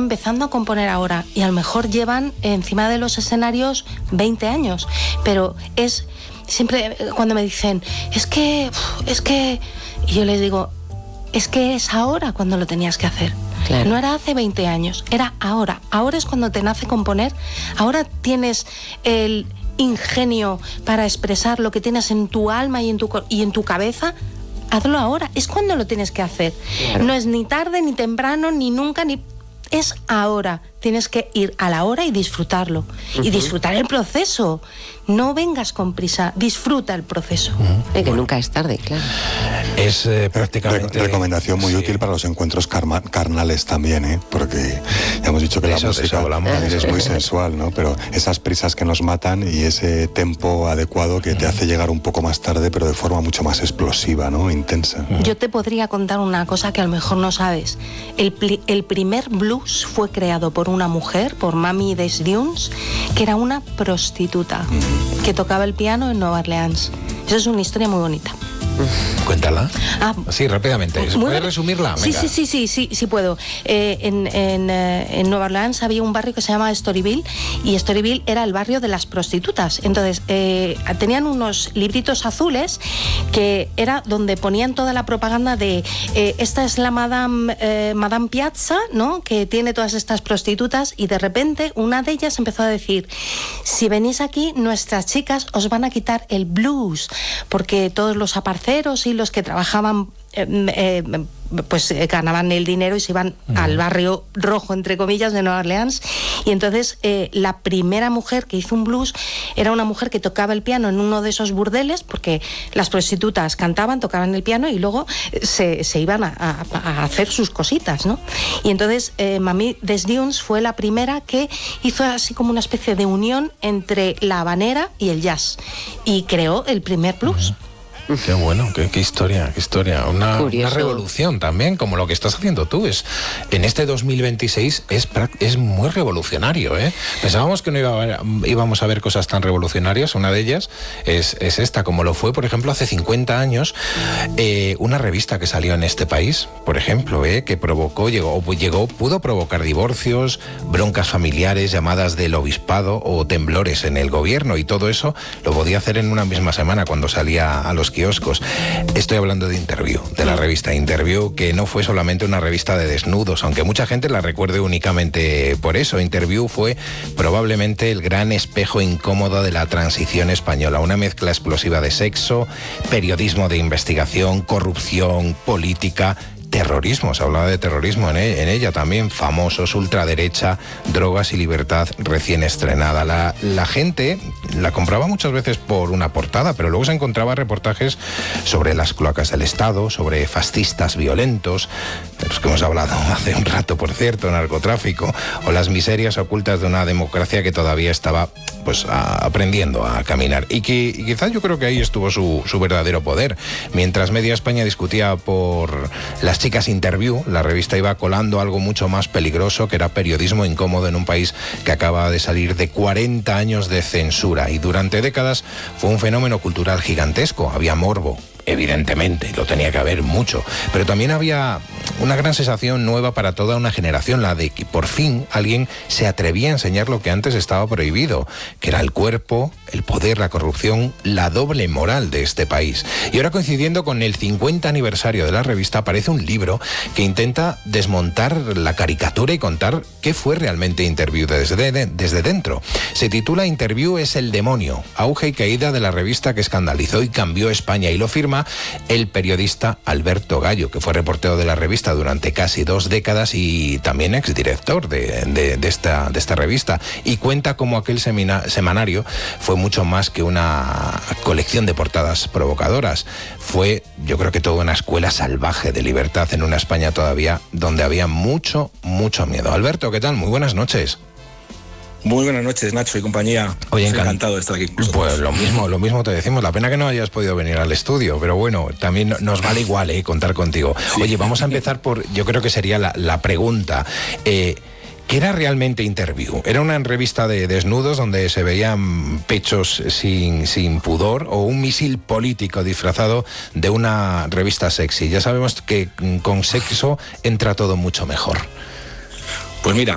empezando a componer ahora y a lo mejor llevan encima de los escenarios 20 años, pero es siempre cuando me dicen, es que, y yo les digo, es que es ahora cuando lo tenías que hacer. Claro. No era hace 20 años, era ahora. Ahora es cuando te nace componer, ahora tienes el ingenio para expresar lo que tienes en tu alma y en tu cabeza. Hazlo ahora, es cuando lo tienes que hacer. Claro. No es ni tarde, ni temprano, ni nunca, ni... Es ahora. Tienes que ir a la hora y disfrutarlo. Y disfrutar el proceso. No vengas con prisa, disfruta el proceso. Que nunca es tarde, claro. Es prácticamente... Recomendación muy útil para los encuentros carnales también, porque ya hemos dicho que la música es muy sensual, ¿no? Pero esas prisas que nos matan y ese tempo adecuado que te hace llegar un poco más tarde, pero de forma mucho más explosiva, ¿no? Intensa. Yo te podría contar una cosa que a lo mejor no sabes. El primer blues fue creado por una mujer, por Mamie Des Dunes, que era una prostituta, que tocaba el piano en Nueva Orleans. Esa es una historia muy bonita. Cuéntala. Sí, rápidamente. ¿Puedes resumirla? Sí puedo. En Nueva Orleans había un barrio que se llama Storyville, y Storyville era el barrio de las prostitutas. Entonces, tenían unos libritos azules que era donde ponían toda la propaganda de esta es la Madame Piazza, ¿no? Que tiene todas estas prostitutas, y de repente una de ellas empezó a decir, si venís aquí, nuestras chicas os van a quitar el blues, porque todos los aparceros y los que trabajaban pues ganaban el dinero y se iban al barrio rojo, entre comillas, de Nueva Orleans. Y entonces la primera mujer que hizo un blues era una mujer que tocaba el piano en uno de esos burdeles, porque las prostitutas cantaban, tocaban el piano y luego se iban a hacer sus cositas, ¿no? Y entonces Mamie Des Dunes fue la primera que hizo así como una especie de unión entre la habanera y el jazz, y creó el primer blues. Qué bueno, qué historia. Una revolución también, como lo que estás haciendo tú. En este 2026 es muy revolucionario, ¿eh? Pensábamos que no íbamos a ver cosas tan revolucionarias. Una de ellas es esta, como lo fue, por ejemplo, hace 50 años, una revista que salió en este país, por ejemplo, que pudo provocar divorcios, broncas familiares, llamadas del obispado o temblores en el gobierno, y todo eso lo podía hacer en una misma semana cuando salía a los kioscos. Estoy hablando de Interview, de la revista Interview, que no fue solamente una revista de desnudos, aunque mucha gente la recuerde únicamente por eso. Interview fue probablemente el gran espejo incómodo de la transición española, una mezcla explosiva de sexo, periodismo de investigación, corrupción, política, terrorismo. Se hablaba de terrorismo en ella también, famosos, ultraderecha, drogas y libertad recién estrenada. La gente la compraba muchas veces por una portada, pero luego se encontraba reportajes sobre las cloacas del Estado, sobre fascistas violentos, de los que hemos hablado hace un rato, por cierto, narcotráfico, o las miserias ocultas de una democracia que todavía estaba pues aprendiendo a caminar. Y quizás yo creo que ahí estuvo su verdadero poder. Mientras media España discutía por las chicas Interview, la revista iba colando algo mucho más peligroso, que era periodismo incómodo en un país que acaba de salir de 40 años de censura, y durante décadas fue un fenómeno cultural gigantesco. Había morbo, evidentemente, lo tenía que haber mucho, pero también había una gran sensación nueva para toda una generación, la de que por fin alguien se atrevía a enseñar lo que antes estaba prohibido, que era el cuerpo, el poder, la corrupción, la doble moral de este país. Y ahora, coincidiendo con el 50 aniversario de la revista, aparece un libro que intenta desmontar la caricatura y contar qué fue realmente Interview desde dentro. Se titula Interview es el demonio, auge y caída de la revista que escandalizó y cambió España, y lo firma el periodista Alberto Gallo, que fue reportero de la revista durante casi 2 décadas y también exdirector de esta revista, y cuenta cómo aquel semanario fue mucho más que una colección de portadas provocadoras. Fue, yo creo que toda una escuela salvaje de libertad en una España todavía donde había mucho miedo. Alberto, ¿qué tal? Muy buenas noches. Muy buenas noches, Nacho y compañía. Oye, encantado de estar aquí con vosotros. Pues lo mismo te decimos. La pena que no hayas podido venir al estudio, pero bueno, también nos vale igual contar contigo. Sí. Oye, vamos a empezar yo creo que sería la pregunta. ¿Qué era realmente Interview? ¿Era una revista de desnudos donde se veían pechos sin pudor, o un misil político disfrazado de una revista sexy? Ya sabemos que con sexo entra todo mucho mejor. Pues mira,